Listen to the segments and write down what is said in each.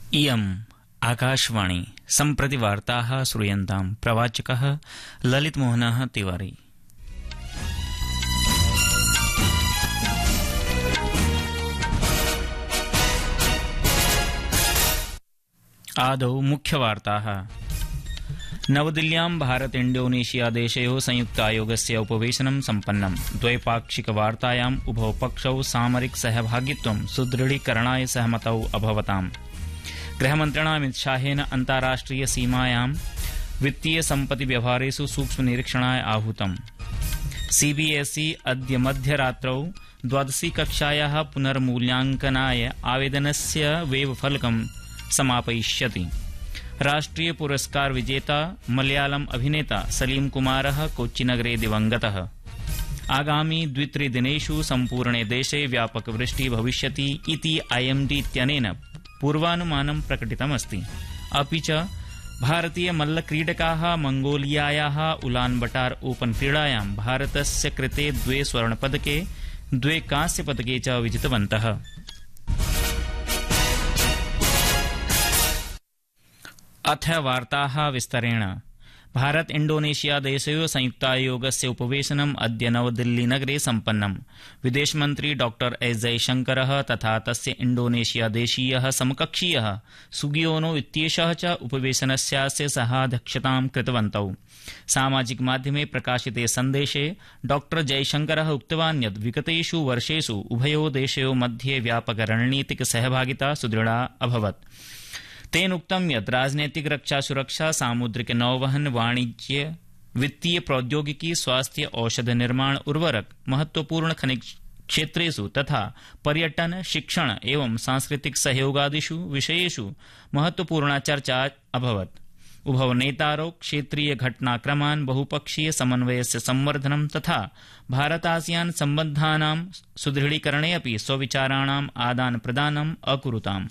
इयम् आकाशवाणी सम्प्रति वार्ताः श्रूयन्ताम् प्रवाचकः ललितमोहनः तिवारी। आदौ मुख्यवार्ताः। नवदिल्ल्यां भारत इंडोनेशिया देशयोः संयुक्तायोगस्य उपवेशनं सम्पन्नम्। द्वैपाक्षिकवार्तायाम् उभौ पक्षौ सामरिक सहभागित्वं सुदृढीकरणाय सहमतौ अभवताम्। गृहमन्त्रिणा अमित शाहेन अन्ताराष्ट्रिय सीमायां वित्तीय सम्पत्ति व्यवहारेषु सूक्ष्म निरीक्षणाय आहूतम्। सीबीएसई अद्य मध्यरात्रौ द्वादशी कक्षायाः पुनर्मूल्यांकनाय आवेदनस्य वेबफलकं समापयिष्यति। राष्ट्रिय पुरस्कार विजेता मलयालम अभिनेता सलीम कुमारः कोच्चिनगरे दिवंगतः। आगामि 2-3 दिनेषु सम्पूर्णे देशे व्यापकवृष्टिः भविष्यति इति IMD इत्यनेन पूर्वानुमानं प्रकटितमस्ति। अपि च भारतीय मल्लक्रीडकाः मंगोलियायाः उलानबटार ओपन क्रीडायां भारतस्य कृते 2 स्वर्णपदके 2 कांस्यपदके च विजितवन्तः। अथ वार्ताः विस्तरेण। भारत इंडोनेशिया देशयोः संयुक्तायोगस्य उपवेशनम् अद्य नवदिल्लीनगरे सम्पन्नम्। विदेशमन्त्री डॉ एस जयशंकरः तथा तस्य इंडोनेशिया देशीयः समकक्षीयः सुगियोनो इत्येषः च उपवेशनस्यास्य सहाध्यक्षतां कृतवन्तौ। सामाजिक माध्यमे प्रकाशिते सन्देशे डॉ जयशंकरः उक्तवान् यत् विगतेषु वर्षेषु उभयोः देशयोः मध्ये व्यापक रणनीतिक सहभागिता सुदृढा अभवत्। तेन उक्तं यत् राजनैतिक रक्षा सुरक्षा सामुद्रिक नौवहन वाणिज्य वित्तीय प्रौद्योगिकी स्वास्थ्य औषध निर्माण उर्वरक महत्वपूर्ण खनिज क्षेत्रेषु तथा पर्यटन शिक्षण एवं सांस्कृतिक सहयोगादिषु विषयेषु महत्वपूर्णा चर्चा अभवत्। उभौ नेतारौ क्षेत्रीय घटनाक्रमान् बहुपक्षीय समन्वयस्य संवर्धनं तथा भारत आसियान सम्बन्धानां सुदृढीकरणे अपि स्वविचाराणाम् आदान प्रदानम् अकुरुताम्।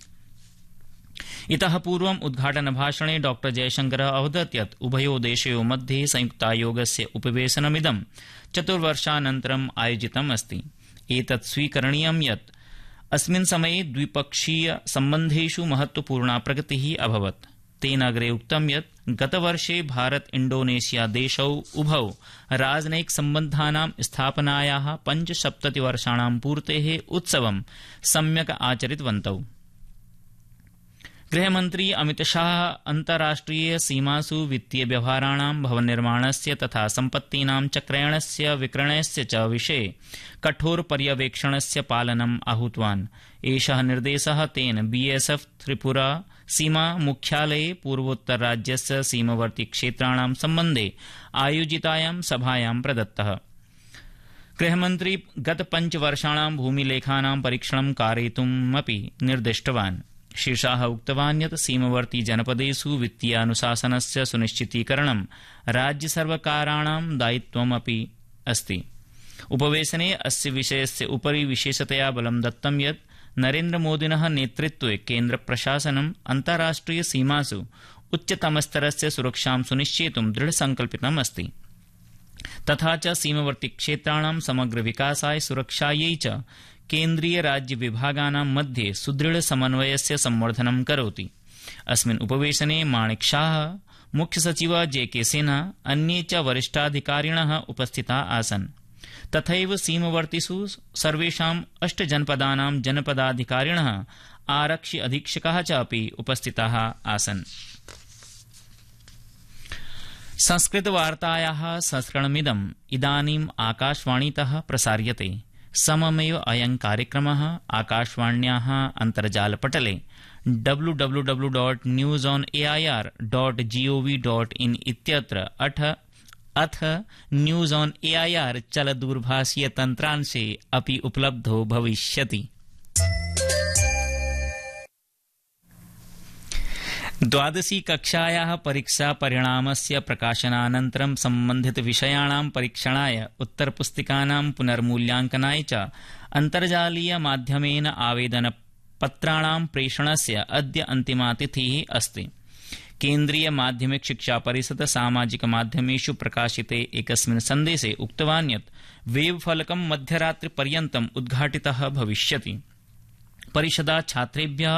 इतः पूर्वम् उद्घाटनभाषणे डॉ जयशंकरः अवदत् यत् उभयोः देशयोः मध्ये संयुक्तायोगस्य उपवेशनमिदं 4 वर्षानन्तरम् आयोजितम् अस्ति। एतत् स्वीकरणीयं यत् अस्मिन् समये द्विपक्षीय सम्बन्धेषु महत्वपूर्णा प्रगतिः अभवत्। तेन अग्रे उक्तं यत् गतवर्षे भारत इंडोनेशिया देशौ उभौ राजनयिक सम्बन्धानां स्थापनायाः 75 वर्षाणां पूर्तेः उत्सवं सम्यक् आचरितवन्तौ। गृहमन्त्री अमित शाह अन्ताराष्ट्रिय सीमासु वित्तीय व्यवहाराणां भवननिर्माणस्य तथा सम्पत्तीनां च क्रयणस्य विक्रयणस्य च विषये कठोर पर्यवेक्षणस्य पालनम् आहूतवान्। एषः निर्देशः तेन BSF त्रिपुरा सीमा मुख्यालये पूर्वोत्तरराज्यस्य सीमवर्ती क्षेत्राणां सम्बन्धे आयोजितायां सभायां प्रदत्तः। गृहमन्त्री गत 5 वर्षाणां भूमिलेखानां परीक्षणं कारयितुमपि निर्दिष्टवान्। श्री शाह उक्तवान् यत् सीमवर्ती जनपदेषु वित्तीयानुशासनस्य सुनिश्चितीकरणं राज्यसर्वकाराणां दायित्वमपि अस्ति। उपवेशने अस्य विषयस्य उपरि विशेषतया बलं दत्तं यत् नरेन्द्रमोदिनः नेतृत्वे केन्द्रप्रशासनम् अन्ताराष्ट्रिय सीमासु उच्चतमस्तरस्य सुरक्षां सुनिश्चेतुं दृढसंकल्पितम् अस्ति। तथा च सीमवर्ती क्षेत्राणां समग्र विकासाय सुरक्षायै च केन्द्रीय राज्य विभागानां मध्ये सुदृढ समन्वयस्य संवर्धनं करोति। अस्मिन् उपवेशने माणिक शाह, मुख्य सचिव JK सिन्हा, अन्ये च वरिष्ठाधिकारिणः उपस्थिताः आसन्। तथैव सीमवर्तिषु सर्वेषां 8 जनपदानां जनपदाधिकारिणः आरक्षि अधीक्षकाः च अपि उपस्थिताः आसन्। संस्कृतवार्तायाः संस्करणमिदम् इदानीम् आकाशवाणीतः प्रसार्यते। सममेव अयं कार्यक्रमः आकाशवाण्याः अन्तर्जालपटले www.newsonair.gov.in इत्यत्र अथ न्यूज ऑन एआईआर चलदूरभाषीय तन्त्रांशे अपि उपलब्धो भविष्यति। द्वादशी कक्षायाः परीक्षा परिणामस्य प्रकाशनानन्तरं सम्बन्धित विषयाणां परीक्षणाय उत्तरपुस्तिकानां पुनर्मूल्यांकनाय च अन्तर्जालीय माध्यमेन आवेदनपत्राणां प्रेषणस्य अद्य अन्तिमा तिथिः अस्ति। केन्द्रीय माध्यमिक शिक्षा परिषद सामाजिक माध्यमेषु प्रकाशिते एकस्मिन् सन्देशे उक्तवान् यत् वेबफलकं मध्यरात्रिपर्यन्तम् उद्घाटितः भविष्यति। परिषदा छात्रेभ्यः